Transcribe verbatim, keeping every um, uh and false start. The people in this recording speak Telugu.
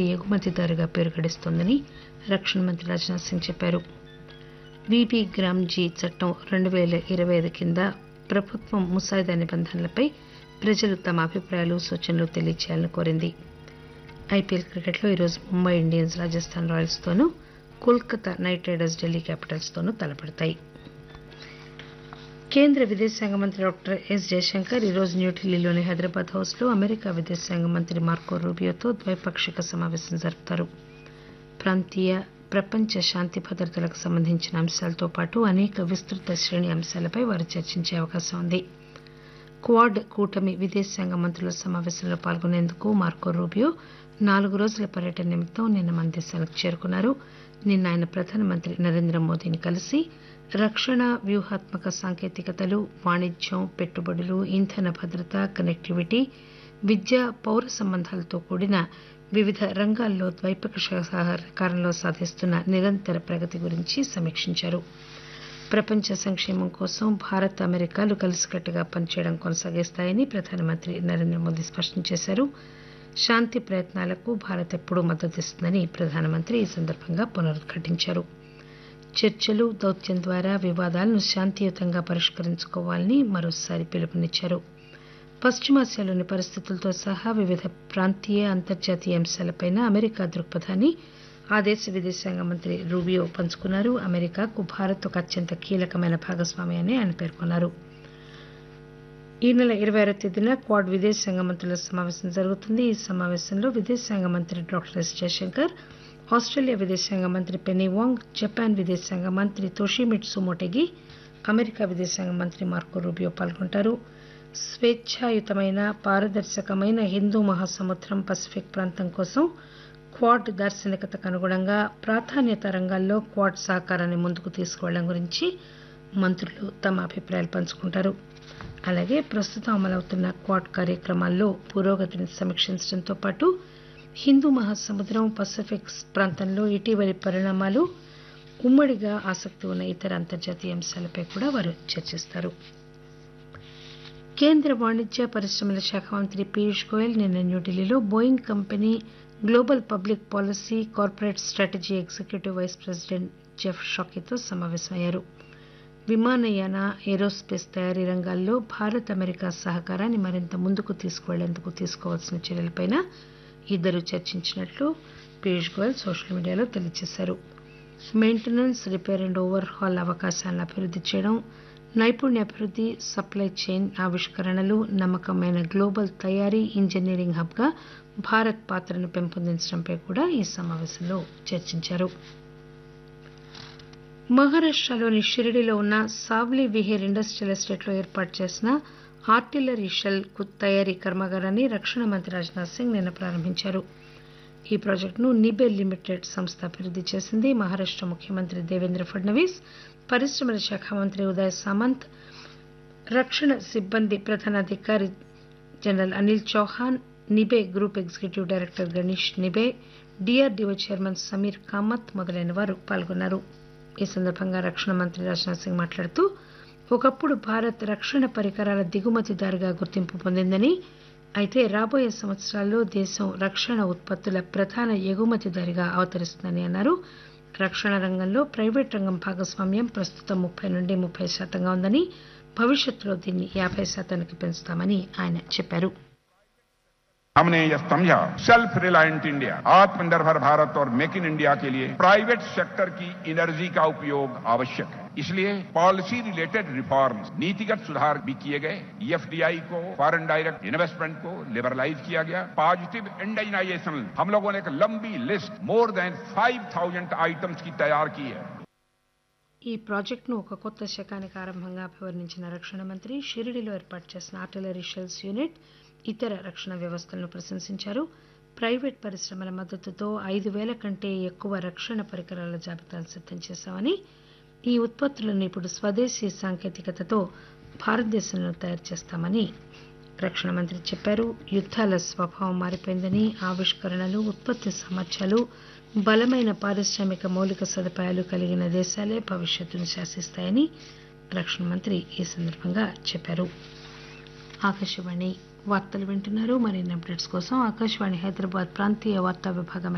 ఎగుమతిదారుగా పేరు గడిస్తోందని రక్షణ మంత్రి రాజ్నాథ్ సింగ్ చెప్పారు. విబి గ్రామ్ జీ చట్టం రెండు పేల ఇరవై ఐదు కింద ప్రభుత్వం ముసాయిదా నిబంధనలపై ప్రజలు తమ అభిప్రాయాలు సూచనలు తెలియజేయాలని కోరింది. ఐపీఎల్ క్రికెట్లో ఈరోజు ముంబై ఇండియన్స్ రాజస్థాన్ రాయల్స్ తోనూ Kolkata night riders Delhi Capitals తోనూ తలపడతాయి. కేంద్ర విదేశాంగ మంత్రి డాక్టర్ ఎస్ జయశంకర్ ఈరోజు న్యూఢిల్లీలోని హైదరాబాద్ హౌస్ లో అమెరికా విదేశాంగ మంత్రి మార్కో రూబియోతో ద్వైపాక్షిక సమావేశం జరుపుతారు. ప్రాంతీయ ప్రపంచ శాంతి భద్రతలకు సంబంధించిన అంశాలతో పాటు అనేక విస్తృత శ్రేణి అంశాలపై వారు చర్చించే అవకాశం ఉంది. క్వాడ్ కూటమి విదేశాంగ మంత్రుల సమావేశంలో పాల్గొనేందుకు మార్కో రూబియో నాలుగు రోజుల పర్యటన నిమిత్తం నిన్న మన దేశానికి చేరుకున్నారు. నిన్న ఆయన ప్రధానమంత్రి నరేంద్ర మోదీని కలిసి రక్షణ, వ్యూహాత్మక సాంకేతికతలు, వాణిజ్యం, పెట్టుబడులు, ఇంధన భద్రత, కనెక్టివిటీ, విద్య, పౌర సంబంధాలతో కూడిన వివిధ రంగాల్లో ద్వైపాక్షిక సహకారంలో సాధిస్తున్న నిరంతర ప్రగతి గురించి సమీక్షించారు. ప్రపంచ సంక్షేమం కోసం భారత్, అమెరికాలు కలిసికట్టుగా పనిచేయడం కొనసాగిస్తాయని ప్రధానమంత్రి నరేంద్ర మోదీ స్పష్టం చేశారు. శాంతి ప్రయత్నాలకు భారత్ ఎప్పుడూ మద్దతిస్తుందని ప్రధానమంత్రి ఈ సందర్భంగా పునరుద్ఘాటించారు. చర్చలు, దౌత్యం ద్వారా వివాదాలను శాంతియుతంగా పరిష్కరించుకోవాలని మరోసారి పిలుపునిచ్చారు. పశ్చిమాసియాలోని పరిస్థితులతో సహా వివిధ ప్రాంతీయ, అంతర్జాతీయ అంశాలపై అమెరికా దృక్పథాన్ని ఆ దేశ విదేశాంగ మంత్రి రూబియో పంచుకున్నారు. అమెరికాకు భారత్ ఒక అత్యంత కీలకమైన భాగస్వామి అని ఆయన పేర్కొన్నారు. ఈ నెల ఇరవై ఆరో తేదీన క్వాడ్ విదేశాంగ మంత్రుల సమావేశం జరుగుతుంది. ఈ సమావేశంలో విదేశాంగ మంత్రి డాక్టర్ ఎస్ జయశంకర్, ఆస్ట్రేలియా విదేశాంగ మంత్రి పెనీ వాంగ్, జపాన్ విదేశాంగ మంత్రి తోషిమిట్సు మోటెగి, అమెరికా విదేశాంగ మంత్రి మార్కో రూబియో పాల్గొంటారు. స్వేచ్ఛాయుతమైన, పారదర్శకమైన హిందూ మహాసముద్రం పసిఫిక్ ప్రాంతం కోసం క్వాడ్ దార్శనికతకు అనుగుణంగా ప్రాధాన్యత రంగాల్లో క్వాడ్ సహకారాన్ని ముందుకు తీసుకువెళ్లడం గురించి మంత్రులు తమ అభిప్రాయాలు పంచుకుంటారు. అలాగే ప్రస్తుతం అమలవుతున్న క్వాడ్ కార్యక్రమాల్లో పురోగతిని సమీక్షించడంతో పాటు హిందూ మహాసముద్రం, పసిఫిక్ ప్రాంతంలో ఇటీవలి పరిణామాలు, ఉమ్మడిగా ఆసక్తి ఉన్న ఇతర అంతర్జాతీయ అంశాలపై కూడా వారు చర్చిస్తారు. కేంద్ర వాణిజ్య పరిశ్రమల శాఖ మంత్రి పీయూష్ గోయల్ నిన్న న్యూఢిల్లీలో Boeing company global public policy, corporate strategy executive vice president Jeff షాకీతో సమావేశమయ్యారు. విమానయాన, ఏరోస్పేస్ తయారీ రంగాల్లో భారత్, అమెరికా సహకారాన్ని మరింత ముందుకు తీసుకువెళ్లేందుకు తీసుకోవాల్సిన చర్యలపై ఇద్దరు చర్చించినట్లు పీయూష్ గోయల్ సోషల్ మీడియాలో తెలియజేశారు. Maintenance, repair and over hall అవకాశాలను అభివృద్ధి చేయడం, నైపుణ్యాభివృద్ధి, సప్లై చైన్ ఆవిష్కరణలు, నమ్మకమైన గ్లోబల్ తయారీ, ఇంజనీరింగ్ హబ్గా భారత్ పాత్రను పెంపొందించడంపై కూడా ఈ సమావేశంలో చర్చించారు. మహారాష్టలోని షిరిడీలో ఉన్న సావ్లీ విహేర్ ఇండస్టియల్ ఎస్టేట్లో ఏర్పాటు చేసిన ఆర్టిల్లరీ షెల్ తయారీ కర్మాగారాన్ని రక్షణ మంత్రి రాజ్నాథ్ సింగ్ నిన్న ప్రారంభించారు. ఈ ప్రాజెక్టును నిబే లిమిటెడ్ సంస్థ అభివృద్ధి చేసింది. మహారాష్ట ముఖ్యమంత్రి దేవేంద్ర ఫడ్నవీస్, పరిశ్రమల శాఖ మంత్రి ఉదయ్ సామంత్, రక్షణ సిబ్బంది ప్రధానాధికారి general Anil Chauhan, Nibe group executive director Ganesh Nibe, DRDO chairman Sameer Kamath మొదలైన వారు పాల్గొన్నారు. ఈ సందర్భంగా రక్షణ మంత్రి రాజ్నాథ్ సింగ్ మాట్లాడుతూ, ఒకప్పుడు భారత్ రక్షణ పరికరాల దిగుమతిదారుగా గుర్తింపు పొందిందని, అయితే రాబోయే సంవత్సరాల్లో దేశం రక్షణ ఉత్పత్తుల ప్రధాన ఎగుమతిదారుగా అవతరిస్తుందని అన్నారు. రక్షణ రంగంలో ప్రైవేట్ రంగం భాగస్వామ్యం ప్రస్తుతం ముప్పై నుండి ముప్పై శాతంగా ఉందని, భవిష్యత్తులో దీన్ని యాభై శాతానికి పెంచుతామని ఆయన చెప్పారు. हमने यह समझा सेल्फ रिलायंट इंडिया, आत्मनिर्भर भारत और मेक इन इंडिया के लिए प्राइवेट सेक्टर की एनर्जी का उपयोग आवश्यक है. इसलिए पॉलिसी रिलेटेड रिफॉर्म्स, नीतिगत सुधार भी किए गए. एफडीआई को, फॉरेन डायरेक्ट इन्वेस्टमेंट को लिबरलाइज किया गया. पॉजिटिव इंडाइनाइजेशन, हम लोगों ने एक लंबी list more than five thousand items की तैयार की है. ఈ ప్రాజెక్టును ఒక కొత్త శకానికి ఆరంభంగా అభివర్ణించిన రక్షణ మంత్రి షిరిడీలో ఏర్పాటు చేసిన ఆర్టిల్లరీ షెల్స్ యూనిట్, ఇతర రక్షణ వ్యవస్థలను ప్రశంసించారు. ప్రైవేట్ పరిశ్రమల మద్దతుతో ఐదు వేల కంటే ఎక్కువ రక్షణ పరికరాల జాబితాను సిద్దం చేశామని, ఈ ఉత్పత్తులను ఇప్పుడు స్వదేశీ సాంకేతికతతో భారతదేశంలో తయారు చేస్తామని రక్షణ మంత్రి చెప్పారు. యుద్దాల స్వభావం మారిపోయిందని, ఆవిష్కరణలు, ఉత్పత్తి సామర్థ్యాలు, బలమైన పారిశ్రామిక మౌలిక సదుపాయాలు కలిగిన దేశాలే భవిష్యత్తును శాసిస్తాయని రక్షణ మంత్రి ఈ సందర్భంగా చెప్పారు. ఆకాశవాణి వార్తలు వింటున్నారు. మరిన్ని అప్డేట్స్ కోసం ఆకాశవాణి హైదరాబాద్ ప్రాంతీయ వార్తా విభాగం